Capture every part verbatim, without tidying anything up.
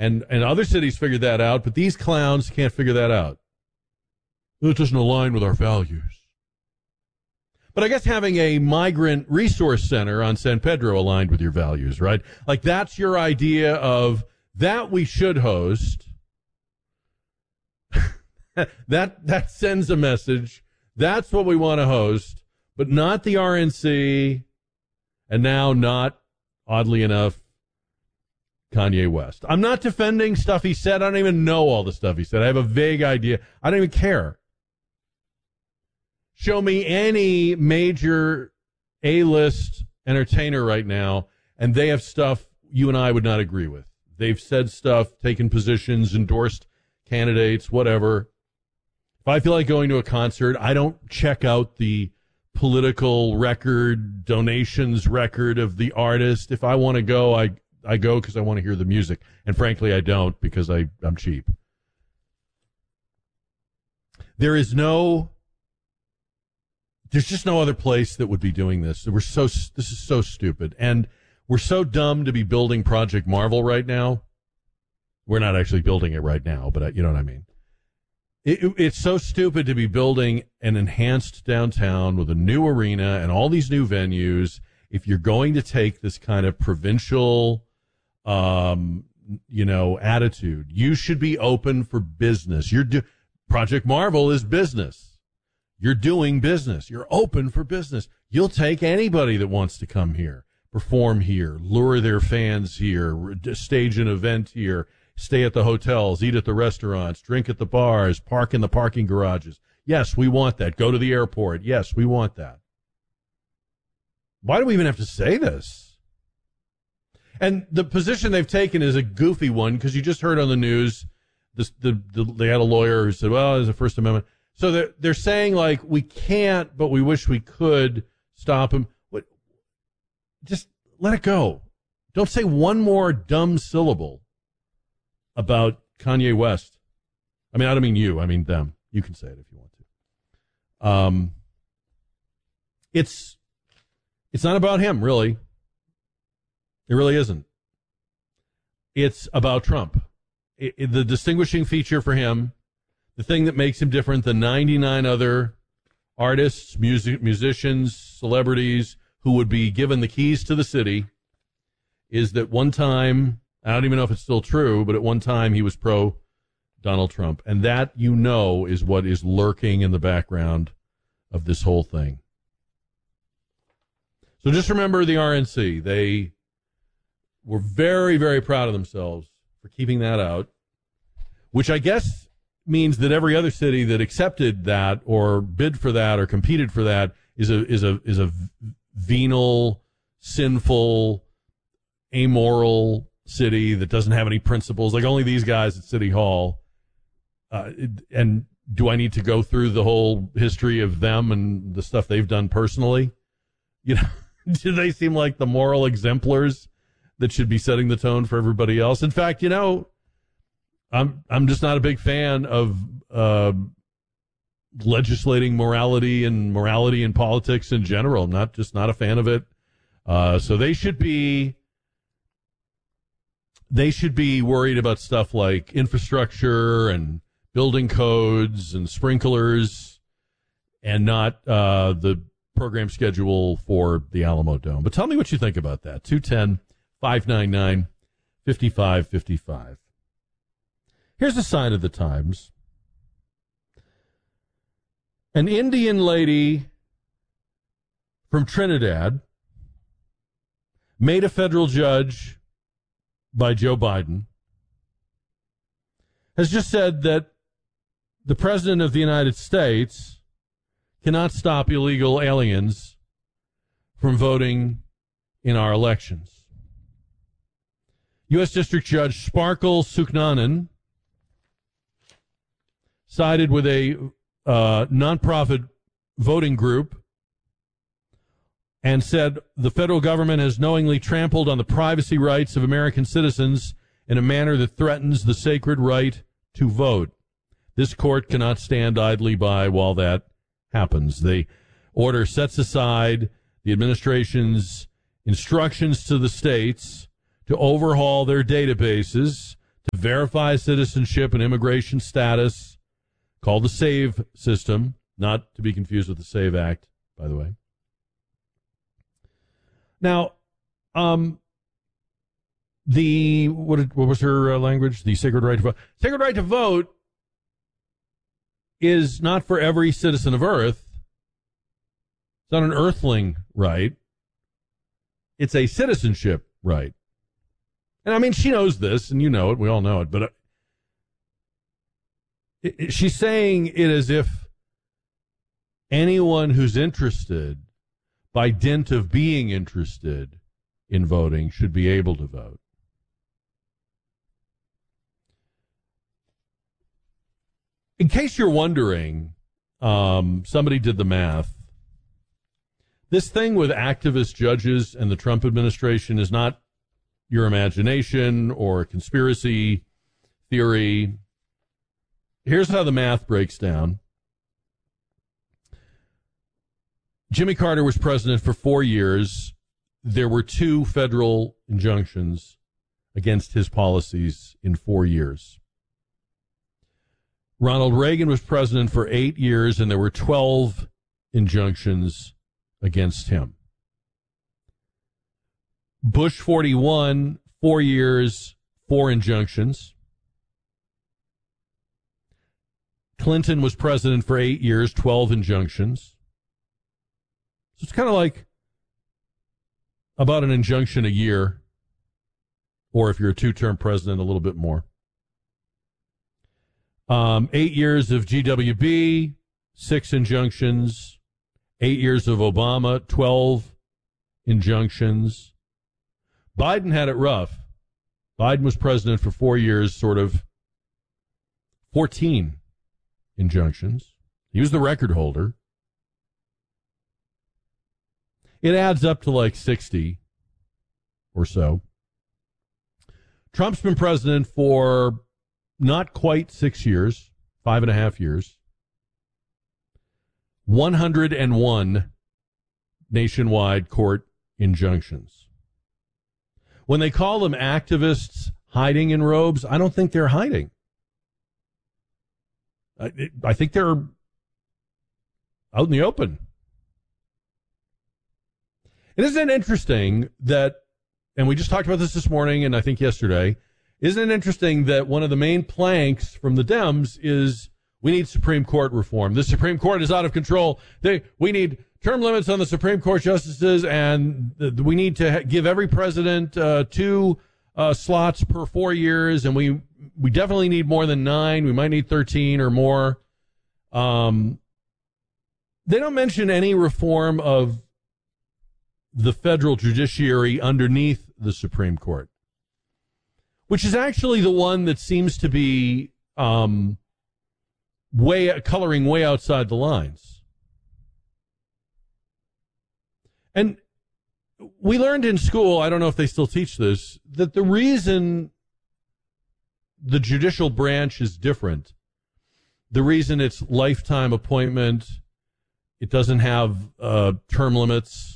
And, and other cities figured that out, but these clowns can't figure that out. It doesn't align with our values. But I guess having a migrant resource center on San Pedro aligned with your values, right? Like that's your idea of that we should host. that that sends a message. That's what we want to host, but not the R N C, and now not, oddly enough, Kanye West. I'm not defending stuff he said. I don't even know all the stuff he said. I have a vague idea. I don't even care. Show me any major A-list entertainer right now, and they have stuff you and I would not agree with. They've said stuff, taken positions, endorsed candidates, whatever. If I feel like going to a concert, I don't check out the political record, donations record of the artist. If I want to go, I I go because I want to hear the music. And frankly, I don't because I, I'm cheap. There is no, there's just no other place that would be doing this. We're so, this is so stupid. And we're so dumb to be building Project Marvel right now. We're not actually building it right now, but you know what I mean. It, it, it's so stupid to be building an enhanced downtown with a new arena and all these new venues. If you're going to take this kind of provincial, um, you know, attitude, you should be open for business. You're do- Project Marvel is business. You're doing business. You're open for business. You'll take anybody that wants to come here, perform here, lure their fans here, stage an event here, stay at the hotels, eat at the restaurants, drink at the bars, park in the parking garages. Yes, we want that. Go to the airport. Yes, we want that. Why do we even have to say this? And the position they've taken is a goofy one because you just heard on the news, this, the, the, they had a lawyer who said, well, there's a First Amendment. So they're, they're saying, like, we can't, but we wish we could stop him. What? Just let it go. Don't say one more dumb syllable about Kanye West. I mean, I don't mean you. I mean them. You can say it if you want to. Um, it's it's not about him, really. It really isn't. It's about Trump. It, it, the distinguishing feature for him, the thing that makes him different than ninety-nine other artists, music, musicians, celebrities who would be given the keys to the city, is that one time, I don't even know if it's still true, but at one time he was pro Donald Trump. And that, you know, is what is lurking in the background of this whole thing. So just remember the R N C. They were very, very proud of themselves for keeping that out, which I guess means that every other city that accepted that or bid for that or competed for that is a is a is a venal, sinful, amoral city that doesn't have any principles. Like only these guys at City Hall. Uh, and do I need to go through the whole history of them and the stuff they've done personally? You know, do they seem like the moral exemplars that should be setting the tone for everybody else? In fact, you know, I'm I'm just not a big fan of uh, legislating morality and morality in politics in general. I'm not just not a fan of it. Uh, so they should be they should be worried about stuff like infrastructure and building codes and sprinklers, and not uh, the program schedule for the Alamo Dome. But tell me what you think about that. two one zero, five nine nine, five five five five. Here's a sign of the times. An Indian lady from Trinidad, made a federal judge by Joe Biden, has just said that the President of the United States cannot stop illegal aliens from voting in our elections. U S District Judge Sparkle Suknanan sided with a uh, nonprofit voting group and said the federal government has knowingly trampled on the privacy rights of American citizens in a manner that threatens the sacred right to vote. This court cannot stand idly by while that happens. The order sets aside the administration's instructions to the states to overhaul their databases to verify citizenship and immigration status, called the SAVE system, not to be confused with the SAVE Act, by the way. Now, um, the what, what was her uh, language? The sacred right to vote. Sacred right to vote is not for every citizen of Earth. It's not an earthling right. It's a citizenship right. And I mean, she knows this, and you know it. We all know it. But uh, it, it, she's saying it as if anyone who's interested, by dint of being interested in voting, should be able to vote. In case you're wondering, um, somebody did the math. This thing with activist judges and the Trump administration is not your imagination or conspiracy theory. Here's how the math breaks down. Jimmy Carter was president for four years. There were two federal injunctions against his policies in four years. Ronald Reagan was president for eight years, and there were twelve injunctions against him. Bush forty-one, four years, four injunctions. Clinton was president for eight years, twelve injunctions. So it's kind of like about an injunction a year, or if you're a two-term president, a little bit more. Um, eight years of G W B, six injunctions. Eight years of Obama, twelve injunctions. Biden had it rough. Biden was president for four years, sort of fourteen injunctions. He was the record holder. It adds up to like sixty or so. Trump's been president for not quite six years, five and a half years. one hundred one nationwide court injunctions. When they call them activists hiding in robes, I don't think they're hiding. I, I think they're out in the open. And isn't it interesting that, and we just talked about this this morning and I think yesterday, isn't it interesting that one of the main planks from the Dems is we need Supreme Court reform. The Supreme Court is out of control. They, we need term limits on the Supreme Court justices, and we need to ha- give every president uh, two uh, slots per four years, and we we definitely need more than nine. We might need thirteen or more. Um, they don't mention any reform of the federal judiciary underneath the Supreme Court, which is actually the one that seems to be um, way coloring way outside the lines. And we learned in school, I don't know if they still teach this, that the reason the judicial branch is different, the reason it's lifetime appointment, it doesn't have uh, term limits,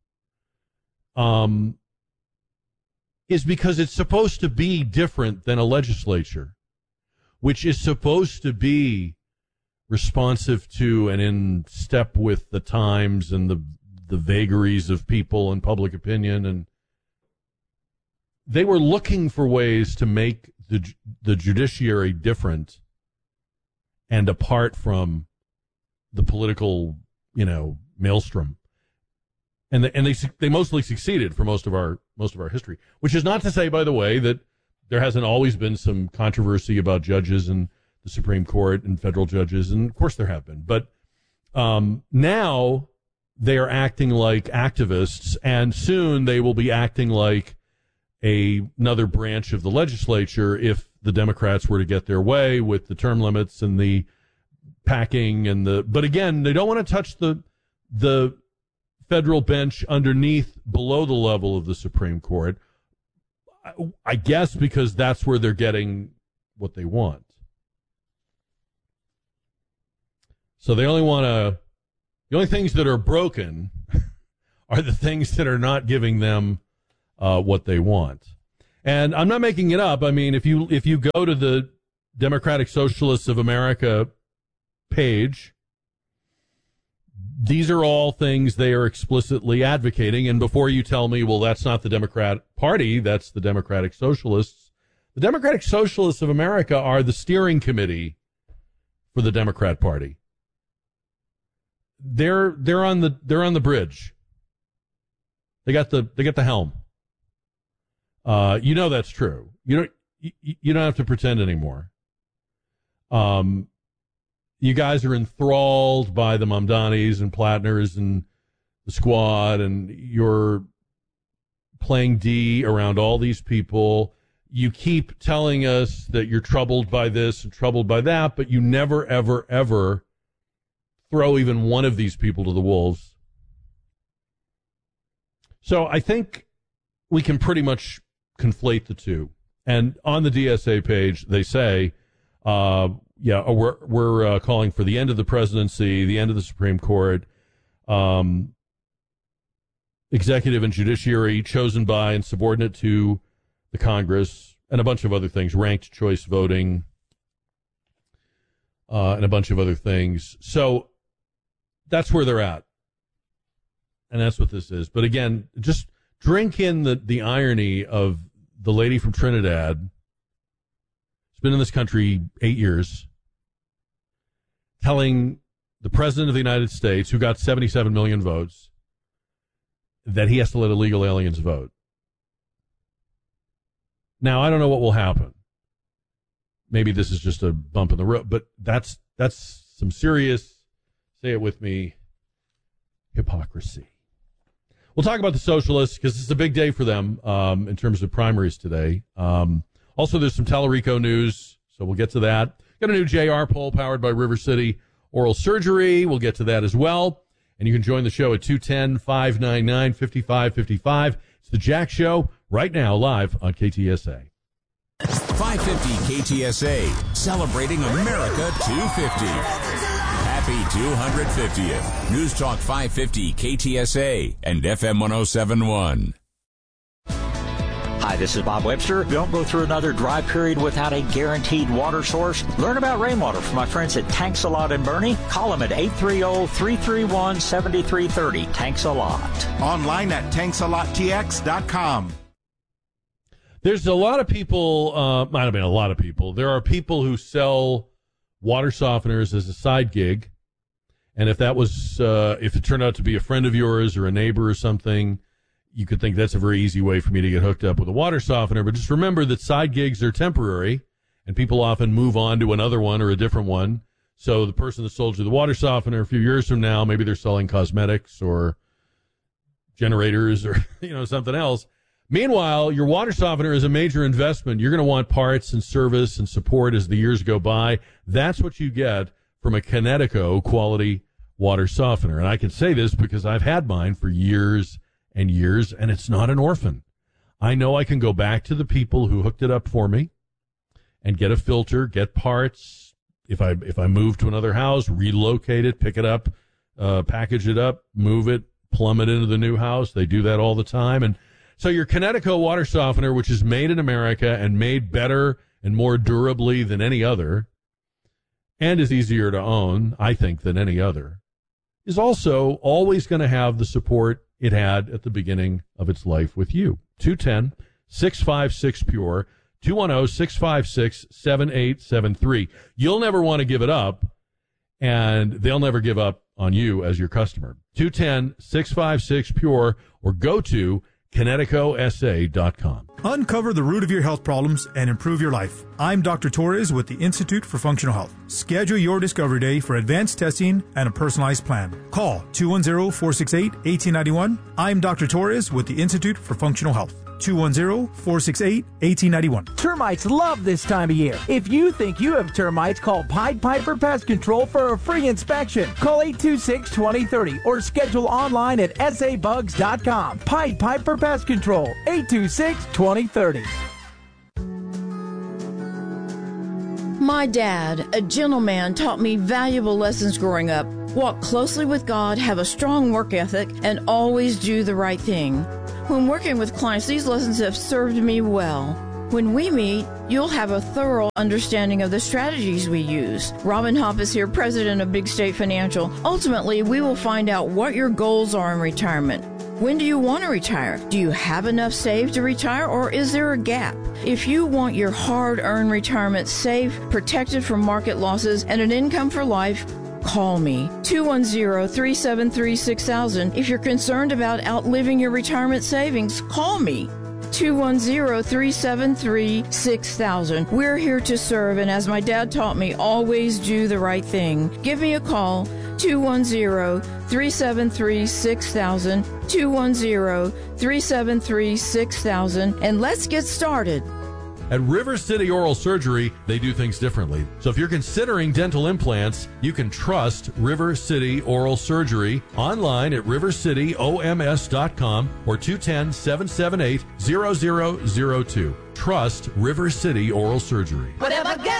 um, is because it's supposed to be different than a legislature, which is supposed to be responsive to and in step with the times and the the vagaries of people and public opinion. And they were looking for ways to make the the judiciary different and apart from the political, you know, maelstrom. And they, and they they mostly succeeded for most of our most of our history. Which is not to say, by the way, that there hasn't always been some controversy about judges and the Supreme Court and federal judges, and of course there have been. But um, now they are acting like activists, and soon they will be acting like a, another branch of the legislature if the Democrats were to get their way with the term limits and the packing and the. But again, they don't want to touch the the federal bench underneath, below the level of the Supreme Court. I, I guess because that's where they're getting what they want. So they only want to. The only things that are broken are the things that are not giving them uh, what they want. And I'm not making it up. I mean, if you if you go to the Democratic Socialists of America page, these are all things they are explicitly advocating. And before you tell me, well, that's not the Democrat Party, that's the Democratic Socialists. The Democratic Socialists of America are the steering committee for the Democrat Party. They're they're on the they're on the bridge. They got the they got the helm. Uh, you know that's true. You don't you, you don't have to pretend anymore. Um, you guys are enthralled by the Mamdanis and Platners and the squad, and you're playing D around all these people. You keep telling us that you're troubled by this and troubled by that, but you never, ever, ever throw even one of these people to the wolves. So I think we can pretty much conflate the two. And on the D S A page, they say, uh, yeah, we're, we're uh, calling for the end of the presidency, the end of the Supreme Court, um, executive and judiciary chosen by and subordinate to the Congress, and a bunch of other things, ranked choice voting, uh, and a bunch of other things. So that's where they're at. And that's what this is. But again, just drink in the, the irony of the lady from Trinidad. She's been in this country eight years, telling the president of the United States, who got seventy-seven million votes, that he has to let illegal aliens vote. Now, I don't know what will happen. Maybe this is just a bump in the road, but that's that's some serious, say it with me, hypocrisy. We'll talk about the socialists because it's a big day for them um, in terms of primaries today. Um, also, there's some Tellurico news, so we'll get to that. Got a new J R poll powered by River City Oral Surgery. We'll get to that as well. And you can join the show at two one zero, five nine nine, five five five five. It's the Jack Show right now, live on K T S A. five fifty K T S A, celebrating America two fifty. Happy two hundred fiftieth. News Talk five fifty K T S A and F M one oh seven point one. Hi, this is Bob Webster. Don't go through another dry period without a guaranteed water source. Learn about rainwater from my friends at Tanks A Lot in Bernie. Call them at eight three zero, three three one, seven three three zero. Tanks A Lot. Online at tanks a lot t x dot com. There's a lot of people, uh, I don't mean a lot of people. There are people who sell water softeners as a side gig. And if that was, uh, if it turned out to be a friend of yours or a neighbor or something, you could think that's a very easy way for me to get hooked up with a water softener. But just remember that side gigs are temporary, and people often move on to another one or a different one. So the person that sold you the water softener a few years from now, maybe they're selling cosmetics or generators or, you know, something else. Meanwhile, your water softener is a major investment. You're going to want parts and service and support as the years go by. That's what you get from a Kinetico quality water softener. And I can say this because I've had mine for years and years, and it's not an orphan. I know I can go back to the people who hooked it up for me and get a filter, get parts. If I if I move to another house, relocate it, pick it up, uh, package it up, move it, plumb it into the new house. They do that all the time. And so your Kinetico water softener, which is made in America and made better and more durably than any other, and is easier to own, I think, than any other, is also always going to have the support it had at the beginning of its life with you. two one zero, six five six, P U R E, two one zero, six five six, seven eight seven three. You'll never want to give it up, and they'll never give up on you as your customer. two one zero, six five six, P U R E, or go to Kinetico S A dot com. Uncover the root of your health problems and improve your life. I'm Doctor Torres with the Institute for Functional Health. Schedule your discovery day for advanced testing and a personalized plan. Call two one zero, four six eight, one eight nine one. I'm Doctor Torres with the Institute for Functional Health. two one zero, four six eight, one eight nine one. Termites love this time of year. If you think you have termites, call Pied Piper Pest Control for a free inspection. Call eight two six, two zero three zero or schedule online at s a bugs dot com. Pied Piper Pest Control, eight two six, two zero three zero. My dad, a gentleman, taught me valuable lessons growing up. Walk closely with God, have a strong work ethic, and always do the right thing. When working with clients, these lessons have served me well. When we meet, you'll have a thorough understanding of the strategies we use. Robin Hoppus here, president of Big State Financial. Ultimately, we will find out what your goals are in retirement. When do you want to retire? Do you have enough saved to retire, or is there a gap? If you want your hard-earned retirement safe, protected from market losses, and an income for life, call me, two one zero, three seven three, six thousand. If you're concerned about outliving your retirement savings, call me, two one zero, three seven three, six thousand. We're here to serve, and as my dad taught me, always do the right thing. Give me a call, two one zero, three seven three, six thousand, two one zero, three seven three, six thousand, and let's get started. At River City Oral Surgery, they do things differently. So if you're considering dental implants, you can trust River City Oral Surgery online at river city o m s dot com or two one zero, seven seven eight, zero zero zero two. Trust River City Oral Surgery. Whatever gets